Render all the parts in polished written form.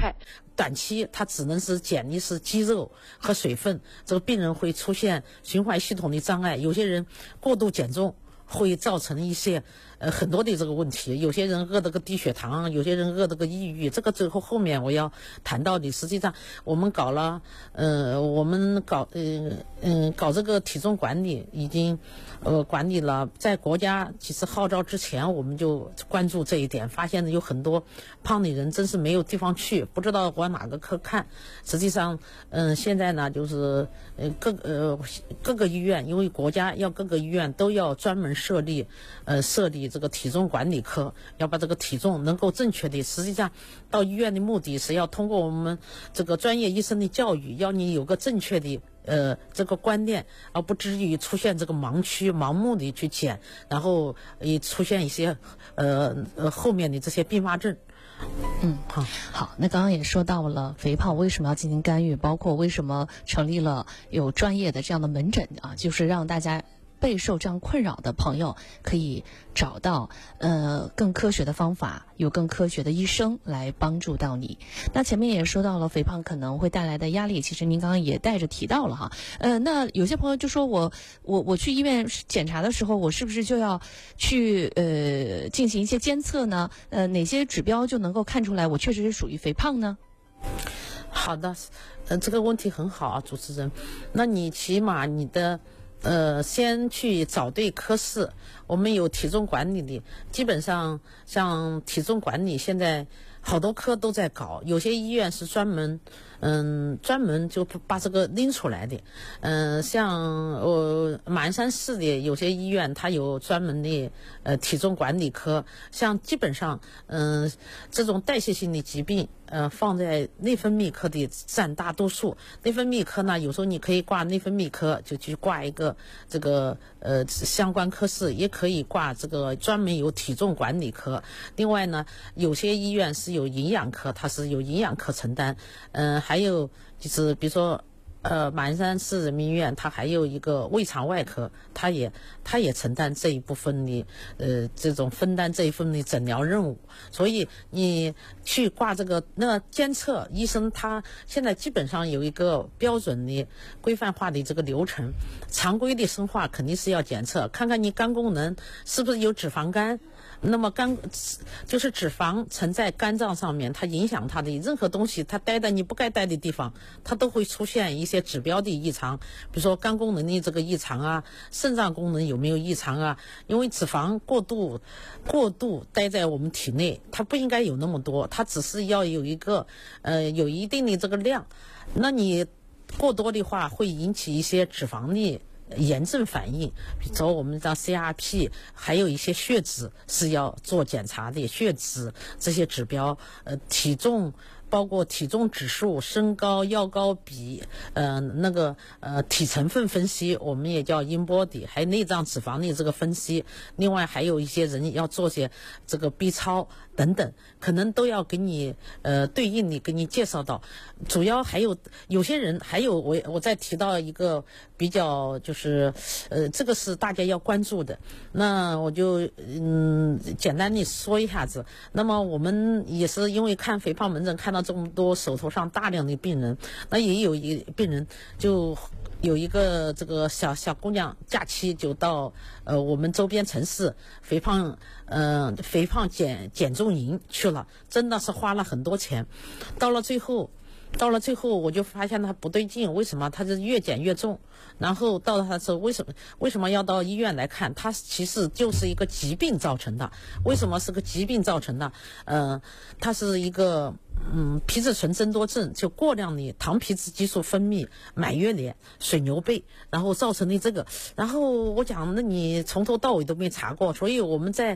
快，短期它只能是减的是肌肉和水分，这个病人会出现循环系统的障碍，有些人过度减重会造成一些很多的这个问题，有些人饿得个低血糖，有些人饿得个抑郁，这个最后面我要谈到的。实际上我们搞这个体重管理已经管理了，在国家其实号召之前我们就关注这一点，发现有很多胖的人真是没有地方去，不知道往哪个科看。实际上现在呢就是各个医院，因为国家要各个医院都要专门设立这个体重管理科，要把这个体重能够正确的。实际上到医院的目的是要通过我们这个专业医生的教育，要你有个正确的这个观念，而不至于出现这个盲区，盲目的去减，然后出现一些后面的这些并发症。 好，那刚刚也说到了肥胖为什么要进行干预，包括为什么成立了有专业的这样的门诊啊，就是让大家备受这样困扰的朋友可以找到更科学的方法，有更科学的医生来帮助到你。那前面也说到了肥胖可能会带来的压力，其实您刚刚也带着提到了哈。那有些朋友就说我去医院检查的时候，我是不是就要去进行一些监测呢？哪些指标就能够看出来我确实是属于肥胖呢？ 好的，这个问题很好啊，主持人。那你起码你的先去找对科室，我们有体重管理的，基本上像体重管理现在好多科都在搞，有些医院是专门就把这个拎出来的。像马鞍山市的有些医院它有专门的体重管理科，像基本上这种代谢性的疾病放在内分泌科的占大多数。内分泌科呢，有时候你可以挂内分泌科，就去挂一个这个相关科室，也可以挂这个专门有体重管理科。另外呢，有些医院是有营养科，它是有营养科承担。还有就是比如说马鞍山市人民医院它还有一个胃肠外科，它也承担这一部分的这种分担这一份的诊疗任务。所以你去挂这个那监测，医生他现在基本上有一个标准的规范化的这个流程。常规的生化肯定是要检测，看看你肝功能是不是有脂肪肝。那么就是脂肪沉在肝脏上面，它影响它的任何东西，它待在你不该待的地方，它都会出现一些指标的异常。比如说肝功能的这个异常啊，肾脏功能有没有异常啊？因为脂肪过度待在我们体内，它不应该有那么多，它只是要有一个有一定的这个量。那你过多的话会引起一些脂肪的炎症反应，比如说我们讲 CRP， 还有一些血脂是要做检查的，血脂这些指标，体重包括体重指数、身高、腰高比，体成分分析，我们也叫 InBody， 还有内脏脂肪的这个分析。另外还有一些人要做些这个 B 超等等，可能都要给你对应的给你介绍到。主要还有些人，还有我再提到一个比较就是这个是大家要关注的，那我就简单的说一下子。那么我们也是因为看肥胖门诊看到这么多手头上大量的病人，那也有一病人就有一个这个小姑娘假期就到我们周边城市肥胖减重营去了，真的是花了很多钱。到了最后我就发现他不对劲，为什么他就越减越重？然后到了他说为什么要到医院来看？他其实就是一个疾病造成的。为什么是个疾病造成的？它是一个皮质醇增多症，就过量的糖皮质激素分泌，满月脸、水牛背，然后造成的这个。然后我讲，那你从头到尾都没查过，所以我们在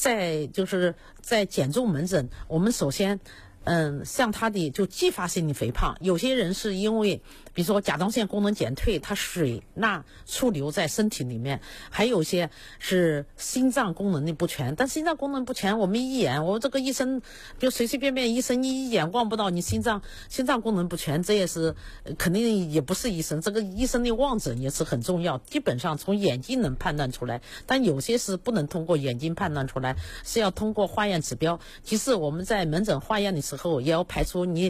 减重门诊，我们首先像他的就继发性的肥胖，有些人是因为比如说甲状腺功能减退，它水钠储留在身体里面，还有些是心脏功能的不全。但心脏功能不全，我们一眼，我这个医生就随随便便医生一眼望不到你心脏功能不全，这也是肯定也不是医生，这个医生的望诊也是很重要，基本上从眼睛能判断出来，但有些是不能通过眼睛判断出来，是要通过化验指标。其实我们在门诊化验的时候也要排除你